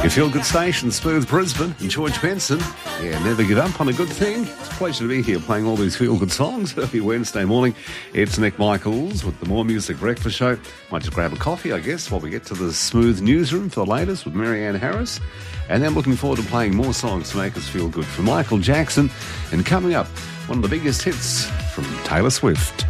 Your feel-good station, Smooth Brisbane, and George Benson. Yeah, never give up on a good thing. It's a pleasure to be here playing all these feel-good songs early Wednesday morning. It's Nick Michaels with the More Music Breakfast Show. Might just grab a coffee, I guess, while we get to the Smooth Newsroom for the latest with Marianne Harris. And then looking forward to playing more songs to make us feel good from Michael Jackson. And coming up, one of the biggest hits from Taylor Swift.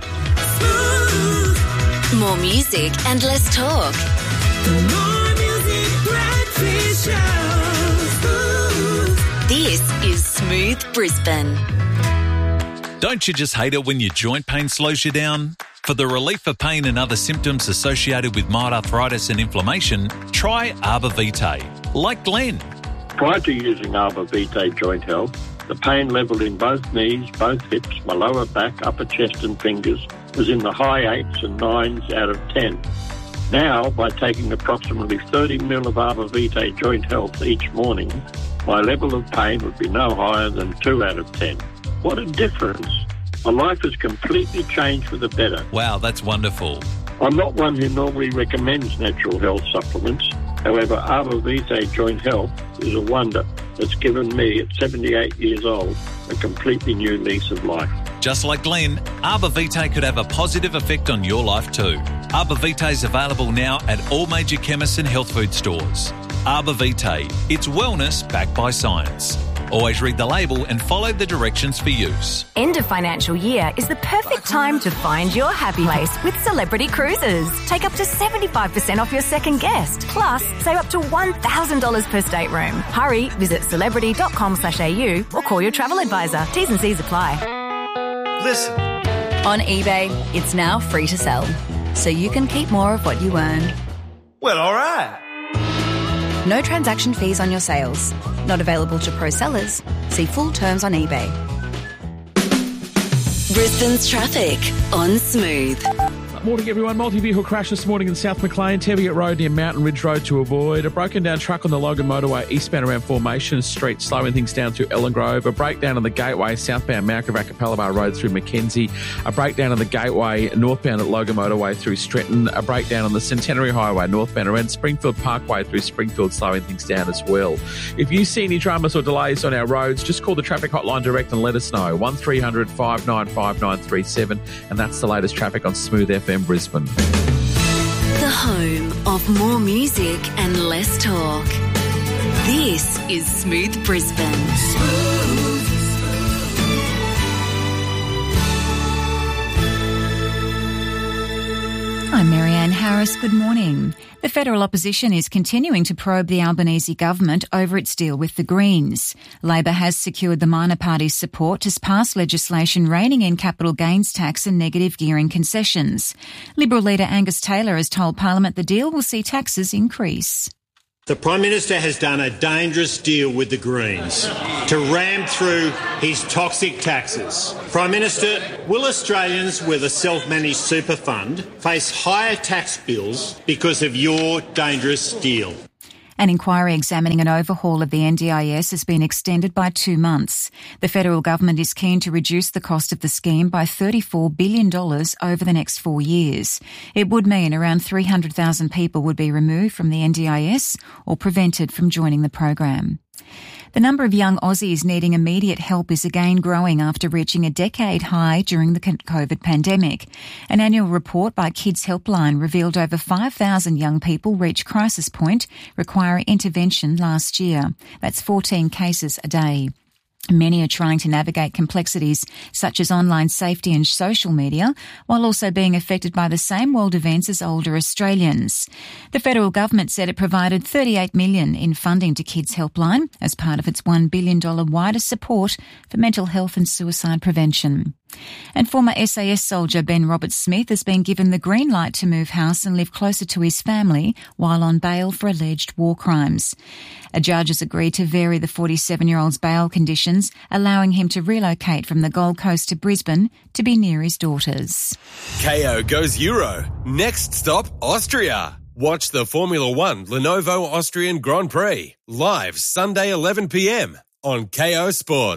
More music and less talk. More Music Breakfast Show. This is Smooth Brisbane. Don't you just hate it when your joint pain slows you down? For the relief of pain and other symptoms associated with mild arthritis and inflammation, try Arbor Vitae. Like Glenn. Prior to using Arbor Vitae Joint Health, the pain level in both knees, both hips, my lower back, upper chest and fingers was in the high 8s and 9s out of 10. Now, by taking approximately 30 ml of Arbor Vitae Joint Health each morning, my level of pain would be no higher than 2 out of 10. What a difference. My life has completely changed for the better. Wow, that's wonderful. I'm not one who normally recommends natural health supplements. However, Arbor Vitae Joint Health is a wonder that's given me, at 78 years old, a completely new lease of life. Just like Glenn, Arbor Vitae could have a positive effect on your life too. Arbor Vitae is available now at all major chemists and health food stores. Arbor Vitae, it's wellness backed by science. Always read the label and follow the directions for use. End of financial year is the perfect time to find your happy place with Celebrity Cruises. Take up to 75% off your second guest. Plus, save up to $1,000 per stateroom. Hurry, visit celebrity.com.au or call your travel advisor. T's and C's apply. Listen. On eBay, it's now free to sell, so you can keep more of what you earn. Well, all right. No transaction fees on your sales. Not available to pro sellers. See full terms on eBay. Brisbane's traffic on Smooth. Morning, everyone. Multi-vehicle crash this morning in South Maclean, Teviot Road near Mountain Ridge Road to avoid. A broken down truck on the Logan Motorway eastbound around Formation Street, slowing things down through Ellen Grove. A breakdown on the Gateway southbound Mount Gravatt Capella Road through Mackenzie. A breakdown on the Gateway northbound at Logan Motorway through Stretton. A breakdown on the Centenary Highway northbound around Springfield Parkway through Springfield, slowing things down as well. If you see any dramas or delays on our roads, just call the traffic hotline direct and let us know. 1300 595 937, and that's the latest traffic on Smooth FM Brisbane. The home of more music and less talk. This is Smooth Brisbane. I'm Marianne Harris. Good morning. The federal opposition is continuing to probe the Albanese government over its deal with the Greens. Labor has secured the minor party's support to pass legislation reining in capital gains tax and negative gearing concessions. Liberal leader Angus Taylor has told Parliament the deal will see taxes increase. The Prime Minister has done a dangerous deal with the Greens to ram through his toxic taxes. Prime Minister, will Australians with a self-managed super fund face higher tax bills because of your dangerous deal? An inquiry examining an overhaul of the NDIS has been extended by 2 months. The federal government is keen to reduce the cost of the scheme by $34 billion over the next 4 years. It would mean around 300,000 people would be removed from the NDIS or prevented from joining the program. The number of young Aussies needing immediate help is again growing after reaching a decade high during the COVID pandemic. An annual report by Kids Helpline revealed over 5,000 young people reached crisis point, requiring intervention last year. That's 14 cases a day. Many are trying to navigate complexities such as online safety and social media, while also being affected by the same world events as older Australians. The federal government said it provided $38 million in funding to Kids Helpline as part of its $1 billion wider support for mental health and suicide prevention. And former SAS soldier Ben Roberts-Smith has been given the green light to move house and live closer to his family while on bail for alleged war crimes. A judge has agreed to vary the 47-year-old's bail conditions, allowing him to relocate from the Gold Coast to Brisbane to be near his daughters. KO goes Euro. Next stop, Austria. Watch the Formula One Lenovo Austrian Grand Prix live Sunday 11 p.m. on KO Sports.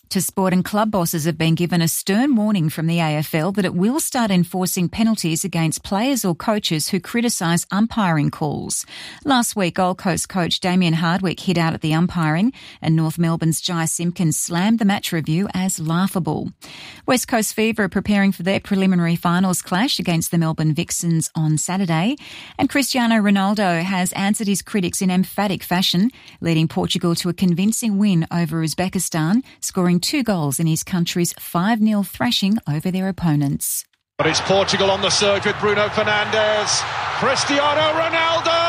To sport, and club bosses have been given a stern warning from the AFL that it will start enforcing penalties against players or coaches who criticise umpiring calls. Last week, Gold Coast coach Damien Hardwick hit out at the umpiring, and North Melbourne's Jai Simpkins slammed the match review as laughable. West Coast Fever are preparing for their preliminary finals clash against the Melbourne Vixens on Saturday, and Cristiano Ronaldo has answered his critics in emphatic fashion, leading Portugal to a convincing win over Uzbekistan, scoring 2 goals in his country's 5-0 thrashing over their opponents. But it's Portugal on the circuit. Bruno Fernandes, Cristiano Ronaldo!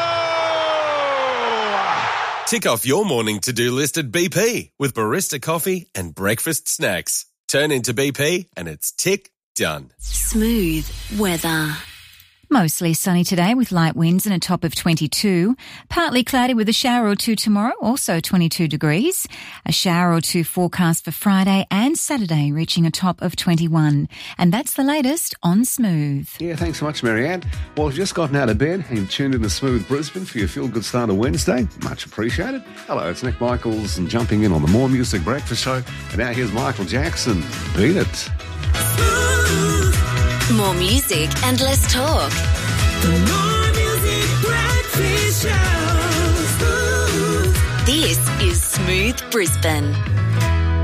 Tick off your morning to-do list at BP with barista coffee and breakfast snacks. Turn into BP and it's tick done. Smooth weather. Mostly sunny today with light winds and a top of 22. Partly cloudy with a shower or two tomorrow, also 22 degrees. A shower or two forecast for Friday and Saturday, reaching a top of 21. And that's the latest on Smooth. Yeah, thanks so much, Marianne. Well, if you've just gotten out of bed and you've tuned in to Smooth Brisbane for your feel-good start of Wednesday, much appreciated. Hello, it's Nick Michaels and jumping in on the More Music Breakfast Show. And now here's Michael Jackson. Beat it. More music and less talk. The More Music Breakfast Show. This is Smooth Brisbane.